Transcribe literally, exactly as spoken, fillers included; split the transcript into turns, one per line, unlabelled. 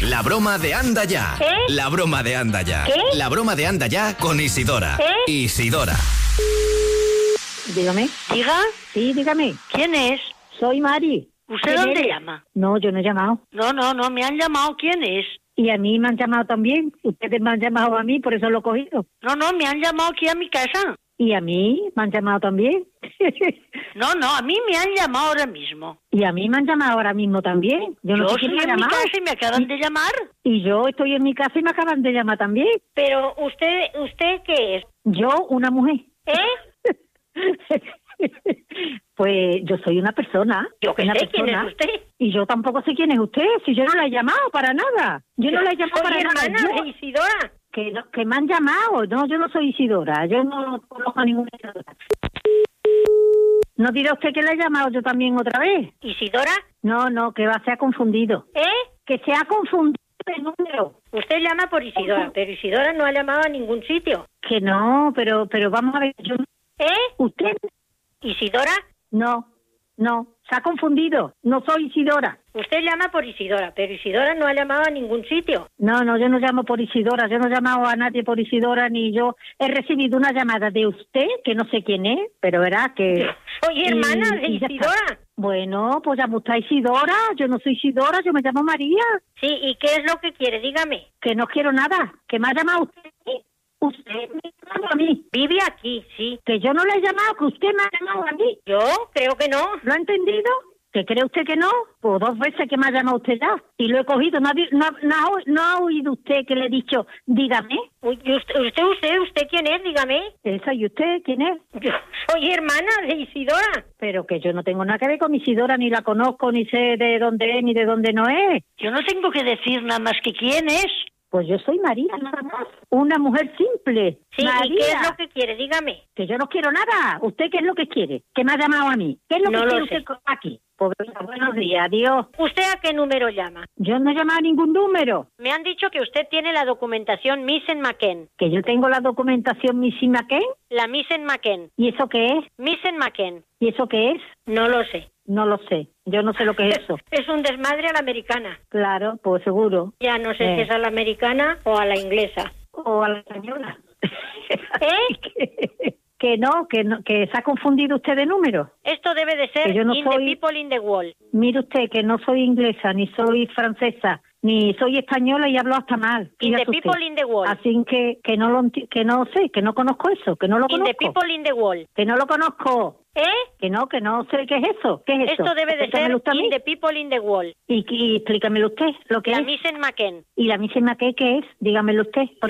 La broma de Anda Ya.
¿Eh?
La broma de Anda Ya.
¿Qué?
La broma de Anda Ya con Isidora.
¿Eh?
Isidora.
Dígame.
Diga,
Sí, dígame.
¿quién es?
Soy Mari.
¿Usted
¿Quién
dónde
eres?
llama?
No, yo no he llamado.
No, no, no, me han llamado. ¿Quién es?
Y a mí me han llamado también. Ustedes me han llamado a mí, por eso lo he cogido.
No, no, me han llamado aquí a mi casa.
Y a mí me han llamado también.
No, no, a mí me han llamado ahora mismo.
Y a mí me han llamado ahora mismo también. Yo no
Yo
sé
estoy
quién me ha
en mi
llamado.
casa y me acaban de llamar.
Y yo estoy en mi casa y me acaban de llamar también.
Pero usted, ¿usted qué es?
Yo, una mujer.
¿Eh?
Pues yo soy una persona.
Yo qué
una
sé, ¿quién
persona.
es usted?
Y yo tampoco sé quién es usted, si yo no la he llamado para nada. Yo no la he llamado
Soy
para nada.
hermana
Yo-
de Isidora.
que, no- que me han llamado. No, yo no soy Isidora. Yo no conozco a ninguna Isidora. ¿No dirá usted que la he llamado yo también otra vez?
¿Isidora?
No, no, que va, se ha confundido.
¿Eh?
Que se ha confundido el número.
Usted llama por Isidora, pero Isidora no ha llamado a ningún sitio.
Que no, pero pero vamos a ver. Yo,
¿Eh?
¿Usted?
¿Isidora?
No, no, se ha confundido. No soy Isidora.
Usted llama por Isidora, pero Isidora no ha llamado a ningún sitio.
No, no, yo no llamo por Isidora. Yo no he llamado a nadie por Isidora, ni yo. He recibido una llamada de usted, que no sé quién es, pero verá que...
Yo soy hermana
y-
de
y ya está.
Isidora.
Bueno, pues llama usted a Isidora. Yo no soy Isidora, yo me llamo María.
Sí, ¿y qué es lo que quiere? Dígame.
Que no quiero nada. Que me ha llamado usted. Usted me ha llamado a mí.
Vive aquí, sí.
Que yo no le he llamado, que usted me ha llamado a mí.
¿Yo? Creo que no.
¿Lo ha entendido? ¿Que cree usted que no? Pues dos veces que me ha llamado usted ya. Y lo he cogido. ¿No ha, vi- no, ha- no ha, no ha oído usted que le he dicho, dígame?
Uy, ¿y usted, usted, usted, usted quién es? Dígame.
¿Esa y usted quién es?
Yo soy hermana de Isidora.
Pero que yo no tengo nada que ver con Isidora, ni la conozco, ni sé de dónde es, ni de dónde no es.
Yo no tengo que decir nada más que quién es.
Pues yo soy María, nada más. Una mujer simple.
Sí,
María.
¿y qué es lo que quiere? Dígame.
Que yo no quiero nada. ¿Usted qué es lo que quiere? ¿Qué me ha llamado a mí? ¿Qué es lo
No
que
lo
quiere
sé.
usted co- aquí? Pues venga, buenos días, adiós.
¿Usted a qué número llama?
Yo no he llamado a ningún número.
Me han dicho que usted tiene la documentación Missen McKen.
Que yo tengo la documentación Missy McKen.
La Missen McKen.
¿Y eso qué es?
Missen McKen.
¿Y eso qué es?
No lo sé.
No lo sé. Yo no sé lo que es eso.
Es un desmadre a la americana.
Claro, pues seguro.
Ya no sé
Eh.
si es a la americana o a la inglesa.
O a la española.
¿Eh?
que, que no, que no, que se ha confundido usted de número.
Esto debe de ser
Que yo no
In
soy-
the People in the Wall.
Mire usted que no soy inglesa, ni soy francesa, ni soy española y hablo hasta mal.
In the
Fíjate usted.
People in the Wall.
Así que que no lo enti- que no sé, que no conozco eso, que no lo
In the
conozco.
People in the Wall.
Que no lo conozco.
¿Eh?
Que no, que no sé qué es eso. ¿Qué es eso?
Esto debe de ser
Explícamelo usted a mí.
In the People in the Wall.
Y, y explícamelo usted lo que
La
es.
Missen McKen.
Y la misma que qué es, dígamelo usted.